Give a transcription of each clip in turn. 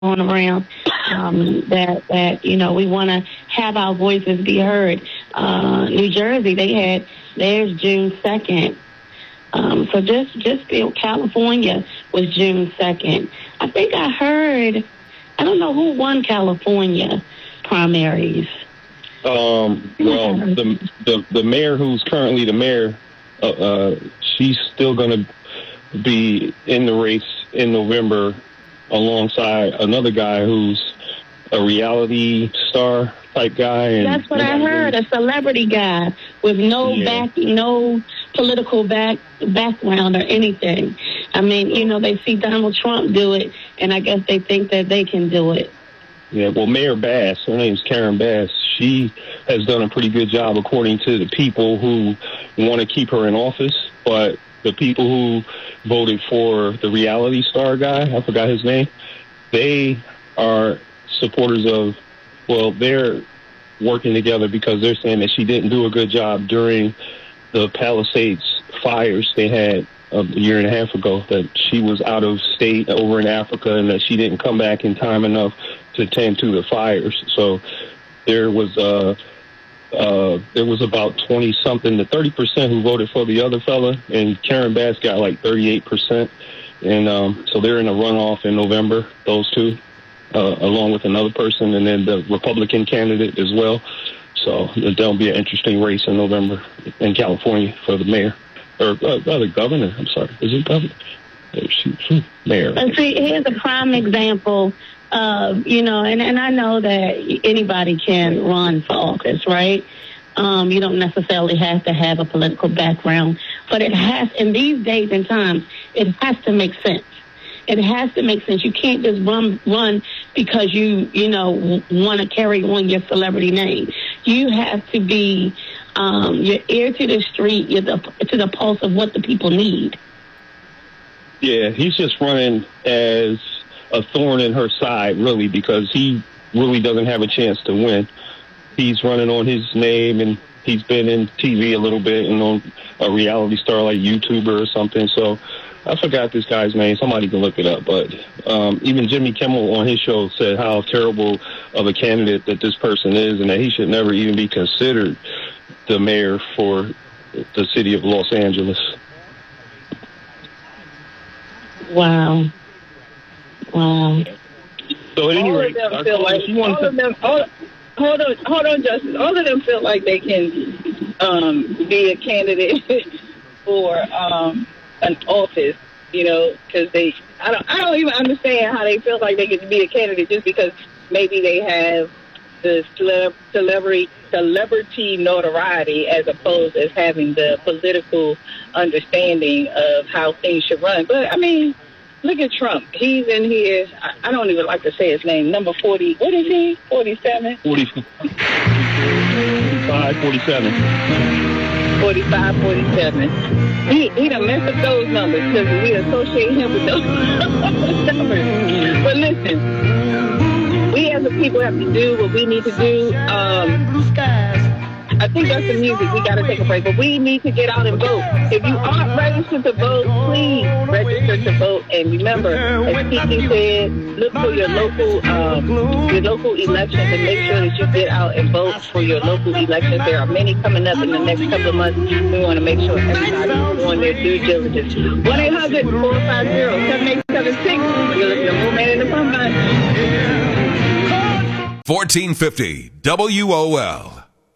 going around that we want to have our voices be heard. New Jersey, theirs June 2nd. So just feel California was June 2nd. I think I heard, I don't know who won California primaries. Well, the mayor who's currently the mayor, she's still going to be in the race in November alongside another guy who's a reality star type guy. And that's what I heard, a celebrity guy with no backing, no political background or anything. I mean, they see Donald Trump do it, and I guess they think that they can do it. Yeah, well, Mayor Bass, her name's Karen Bass, she has done a pretty good job according to the people who want to keep her in office, but the people who voted for the reality star guy, I forgot his name, they are supporters of, they're working together because they're saying that she didn't do a good job during the Palisades fires they had a year and a half ago, that she was out of state over in Africa and that she didn't come back in time enough to tend to the fires. So there was about 20-something to 30% who voted for the other fella, and Karen Bass got like 38%. And so they're in a runoff in November, those two, along with another person, and then the Republican candidate as well. So there'll be an interesting race in November in California for the mayor. Or the governor, I'm sorry. Is it governor? Mayor. And see, here's a prime example of, and I know that anybody can run for office, right? You don't necessarily have to have a political background, but it has, in these days and times, it has to make sense. It has to make sense. You can't just run because you want to carry on your celebrity name. You have to be your ear to the street, to the pulse of what the people need. Yeah, he's just running as a thorn in her side, really, because he really doesn't have a chance to win. He's running on his name, and he's been in TV a little bit and on a reality star like YouTuber or something. So I forgot this guy's name. Somebody can look it up. But even Jimmy Kimmel on his show said how terrible of a candidate that this person is and that he should never even be considered the mayor for the city of Los Angeles. Wow. So at any rate, hold on, Justice. All of them feel like they can be a candidate for an office, because I don't even understand how they feel like they can be a candidate just because maybe they have the celebrity notoriety as opposed as having the political understanding of how things should run. But, I mean, look at Trump. He's in here, I don't even like to say his name, number 40. What is he? 47? 45, 47. 45, 47. He done messed up those numbers because we associate him with those numbers. But listen, we as a people have to do what we need to do. I think that's the music. We got to take a break. But we need to get out and vote. If you aren't registered to vote, please register to vote. And remember, as Kiki said, look for your local elections and make sure that you get out and vote for your local elections. There are many coming up in the next couple of months. We want to make sure everybody's doing their due diligence. 1-800-450-7876. You're listening to Movement in the Frontline. 1450 WOL.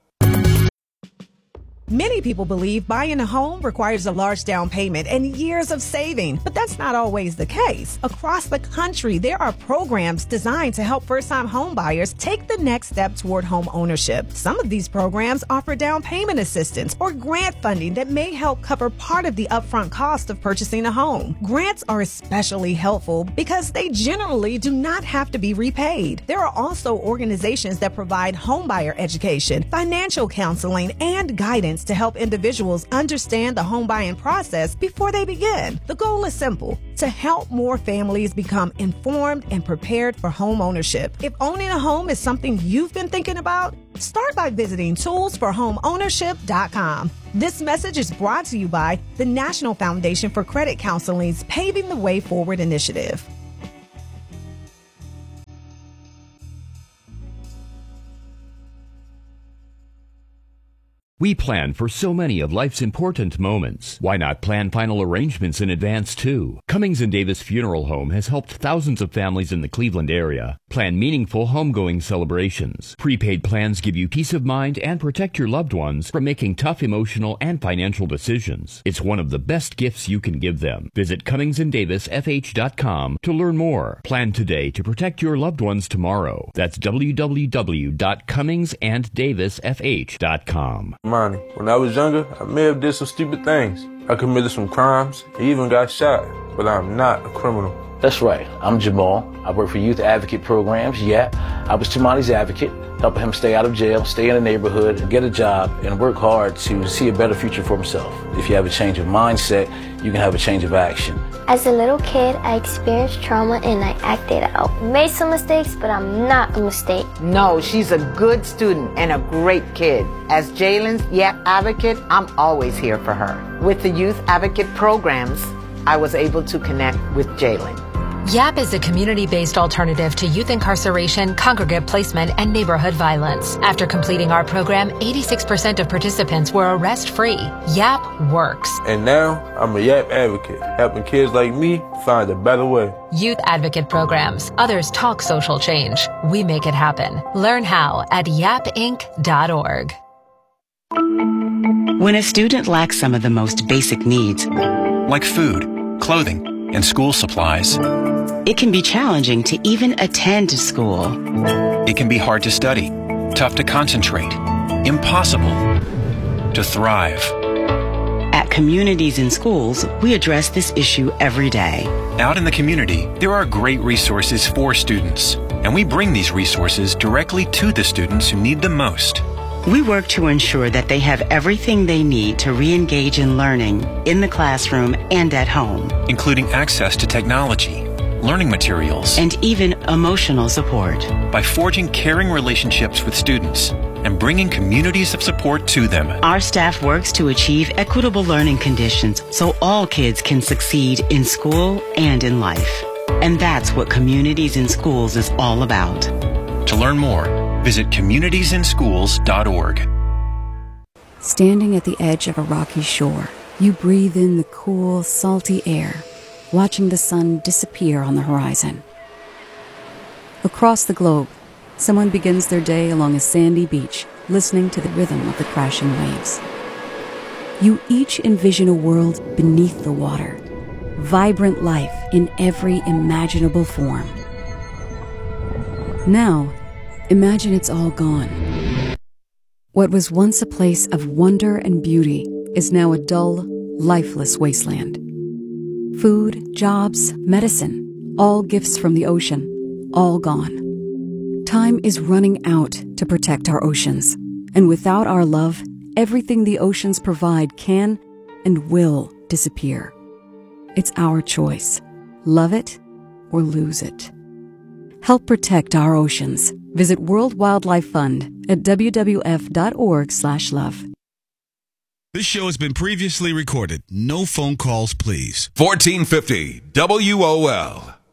Many people believe buying a home requires a large down payment and years of saving, but that's not always the case. Across the country, there are programs designed to help first-time home buyers take the next step toward home ownership. Some of these programs offer down payment assistance or grant funding that may help cover part of the upfront cost of purchasing a home. Grants are especially helpful because they generally do not have to be repaid. There are also organizations that provide homebuyer education, financial counseling, and guidance to help individuals understand the home buying process before they begin. The goal is simple: to help more families become informed and prepared for home ownership. If owning a home is something you've been thinking about, start by visiting toolsforhomeownership.com. This message is brought to you by the National Foundation for Credit Counseling's Paving the Way Forward initiative. We plan for so many of life's important moments. Why not plan final arrangements in advance, too? Cummings & Davis Funeral Home has helped thousands of families in the Cleveland area plan meaningful homegoing celebrations. Prepaid plans give you peace of mind and protect your loved ones from making tough emotional and financial decisions. It's one of the best gifts you can give them. Visit CummingsandDavisFH.com to learn more. Plan today to protect your loved ones tomorrow. That's www.CummingsandDavisFH.com. Money. When I was younger, I may have did some stupid things. I committed some crimes, even got shot, but I'm not a criminal. That's right. I'm Jamal. I work for Youth Advocate Programs, YAP. I was Tumani's advocate, helping him stay out of jail, stay in the neighborhood, get a job, and work hard to see a better future for himself. If you have a change of mindset, you can have a change of action. As a little kid, I experienced trauma and I acted out. Made some mistakes, but I'm not a mistake. No, she's a good student and a great kid. As Jalen's YAP advocate, I'm always here for her. With the Youth Advocate Programs, I was able to connect with Jalen. YAP is a community-based alternative to youth incarceration, congregate placement, and neighborhood violence. After completing our program, 86% of participants were arrest-free. YAP works. And now, I'm a YAP advocate, helping kids like me find a better way. Youth Advocate Programs. Others talk social change. We make it happen. Learn how at yapinc.org. When a student lacks some of the most basic needs, like food, clothing, and school supplies, it can be challenging to even attend school. It can be hard to study, tough to concentrate, impossible to thrive. At Communities in Schools, we address this issue every day. Out in the community, there are great resources for students, and we bring these resources directly to the students who need them most. We work to ensure that they have everything they need to re-engage in learning in the classroom and at home, including access to technology, learning materials, and even emotional support. By forging caring relationships with students and bringing communities of support to them, our staff works to achieve equitable learning conditions so all kids can succeed in school and in life. And that's what Communities in Schools is all about. To learn more, visit communitiesinschools.org. Standing at the edge of a rocky shore, you breathe in the cool, salty air, watching the sun disappear on the horizon. Across the globe, someone begins their day along a sandy beach, listening to the rhythm of the crashing waves. You each envision a world beneath the water, vibrant life in every imaginable form. Now, imagine it's all gone. What was once a place of wonder and beauty is now a dull, lifeless wasteland. Food, jobs, medicine, all gifts from the ocean, all gone. Time is running out to protect our oceans, and without our love, everything the oceans provide can and will disappear. It's our choice. Love it or lose it. Help protect our oceans. Visit World Wildlife Fund at wwf.org/love. This show has been previously recorded. No phone calls, please. 1450 WOL.